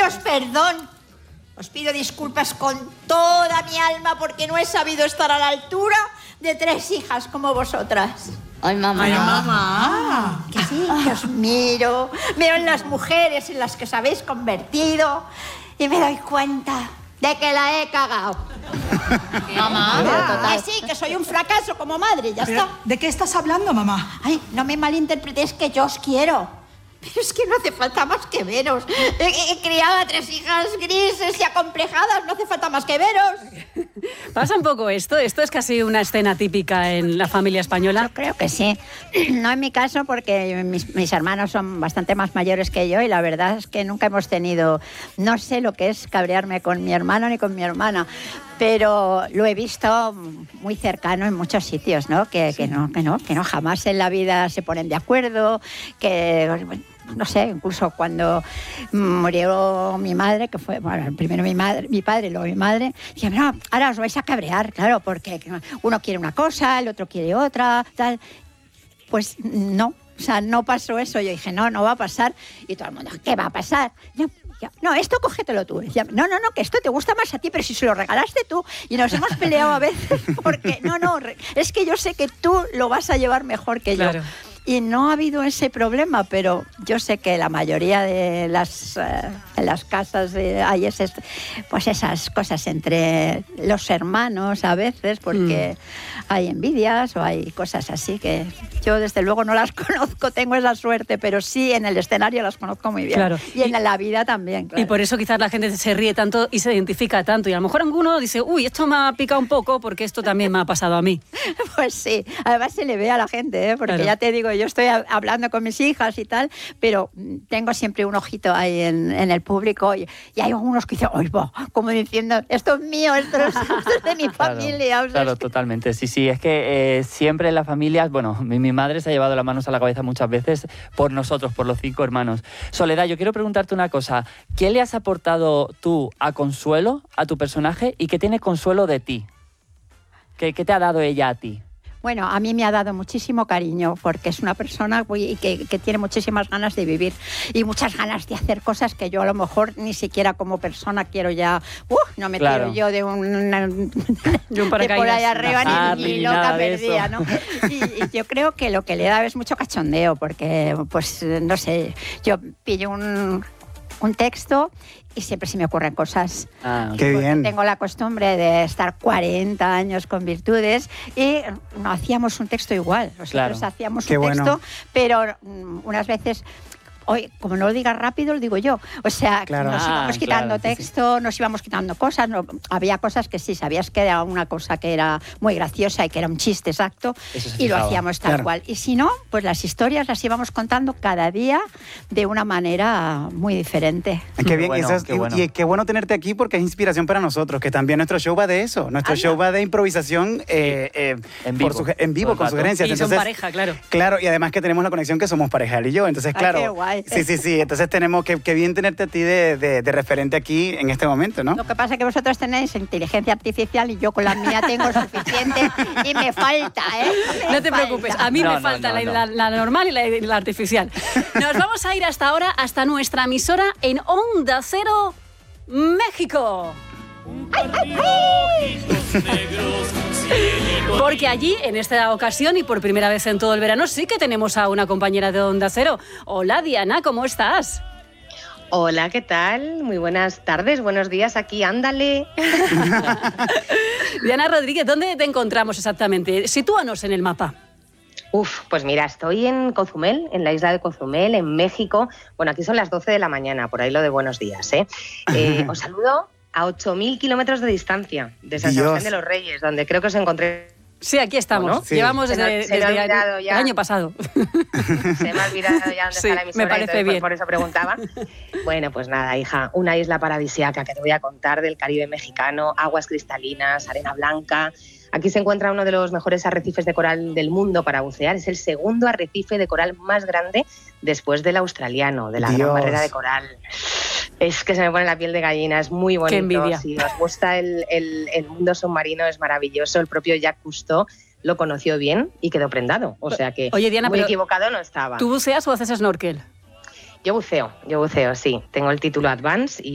pediros perdón. Os pido disculpas con toda mi alma porque no he sabido estar a la altura de 3 hijas como vosotras. ¡Ay, mamá! ¡Ay, mamá! Que sí, que os miro en las mujeres en las que os habéis convertido y me doy cuenta de que la he cagado. Mamá, Que sí, que soy un fracaso como madre, ya está. ¿De qué estás hablando, mamá? Ay, no me malinterpretéis, que yo os quiero. Pero es que no hace falta más que veros. He criado a 3 hijas grises y acomplejadas, no hace falta más que veros. ¿Pasa un poco esto? ¿Esto es casi una escena típica en la familia española? Yo creo que sí. No en mi caso, porque mis hermanos son bastante más mayores que yo y la verdad es que nunca hemos tenido... No sé lo que es cabrearme con mi hermano ni con mi hermana, pero lo he visto muy cercano en muchos sitios, ¿no? Que no, jamás en la vida se ponen de acuerdo, que... No sé, incluso cuando murió mi madre, que fue, bueno, primero mi padre, luego mi madre, dije, no, ahora os vais a cabrear, claro, porque uno quiere una cosa, el otro quiere otra, tal. Pues no, o sea, no pasó eso. Yo dije, no va a pasar. Y todo el mundo, ¿qué va a pasar? No, esto cógetelo tú. Decía, no, que esto te gusta más a ti, pero si se lo regalaste tú. Y nos hemos peleado a veces porque, es que yo sé que tú lo vas a llevar mejor que yo. Y no ha habido ese problema, pero yo sé que la mayoría de las casas hay pues esas cosas entre los hermanos a veces, porque hay envidias o hay cosas así que yo desde luego no las conozco, tengo esa suerte, pero sí en el escenario las conozco muy bien. Claro. Y en la vida también. Claro. Y por eso quizás la gente se ríe tanto y se identifica tanto. Y a lo mejor alguno dice, uy, esto me ha picado un poco porque esto también me ha pasado a mí. Pues sí, además se le ve a la gente, porque claro. Ya te digo, yo estoy hablando con mis hijas y tal, pero tengo siempre un ojito ahí en el público y hay algunos que dicen, ¡ay, va! Como diciendo, esto es mío, esto es de mi familia. O sea, claro, totalmente. Sí, es que siempre en las familias, bueno, mi madre se ha llevado las manos a la cabeza muchas veces por nosotros, por los 5 hermanos. Soledad, yo quiero preguntarte una cosa. ¿Qué le has aportado tú a Consuelo, a tu personaje, y qué tiene Consuelo de ti? ¿Qué te ha dado ella a ti? Bueno, a mí me ha dado muchísimo cariño porque es una persona que tiene muchísimas ganas de vivir y muchas ganas de hacer cosas que yo a lo mejor ni siquiera como persona quiero ya... no me tiro yo de de por ahí arriba ni loca perdida, ¿no? Y yo creo que lo que le da es mucho cachondeo porque, pues, no sé, yo pillo un texto y siempre se me ocurren cosas. Qué bien. Tengo la costumbre de estar 40 años con Virtudes y no hacíamos un texto igual. Nosotros hacíamos un texto, pero unas veces... Hoy, como no lo digas rápido, lo digo yo. O sea, nos íbamos quitando texto, nos íbamos quitando cosas. Había cosas que sí, sabías que era una cosa que era muy graciosa y que era un chiste exacto, y lo hacíamos tal cual. Y si no, pues las historias las íbamos contando cada día de una manera muy diferente. Qué bien, y qué bueno tenerte aquí porque es inspiración para nosotros, que también nuestro show va de eso. Nuestro show va de improvisación en vivo con sugerencias. Y entonces, son pareja, claro. Claro, y además que tenemos la conexión que somos pareja él y yo. Entonces, claro. Qué guay. Sí. Entonces tenemos que bien tenerte a ti de referente aquí en este momento, ¿no? Lo que pasa es que vosotros tenéis inteligencia artificial y yo con la mía tengo suficiente y me falta, ¿eh? No te preocupes, a mí me falta la normal y la artificial. Nos vamos a ir hasta ahora, hasta nuestra emisora en Onda Cero, México. Porque allí, en esta ocasión y por primera vez en todo el verano, sí que tenemos a una compañera de Onda Cero. Hola, Diana, ¿cómo estás? Hola, ¿qué tal? Muy buenas tardes, buenos días, aquí, ándale. Diana Rodríguez, ¿dónde te encontramos exactamente? Sitúanos en el mapa. Pues mira, estoy en Cozumel, en la isla de Cozumel, en México. Bueno, aquí son las 12 de la mañana, por ahí lo de buenos días, ¿eh? Os saludo a 8.000 kilómetros de distancia de San Sebastián de los Reyes, donde creo que os encontré. Sí, aquí estamos. ¿No? Sí. Llevamos desde el año pasado. Se me ha olvidado ya dónde está la emisora, me parece bien. Por eso preguntaba. Bueno, pues nada, hija, una isla paradisíaca que te voy a contar del Caribe mexicano, aguas cristalinas, arena blanca. Aquí se encuentra uno de los mejores arrecifes de coral del mundo para bucear. Es el segundo arrecife de coral más grande después del australiano, de la Gran Barrera de Coral. Es que se me pone la piel de gallina, es muy bonito. Qué envidia. Si os gusta el mundo submarino, es maravilloso. El propio Jacques Cousteau lo conoció bien y quedó prendado. O sea que Oye, Diana, muy equivocado no estaba. ¿Tú buceas o haces snorkel? Yo buceo, sí. Tengo el título Advance y